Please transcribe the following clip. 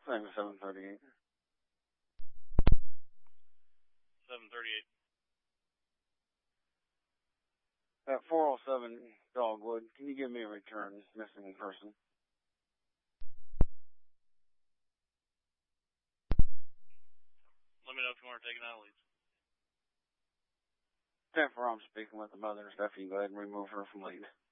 Same as 738. 738. At 407 Dogwood, can you give me a return, missing person? Let me know if you want to take it out, leads. 10-4, I'm speaking with the mother and stuff. You can go ahead and remove her from lead.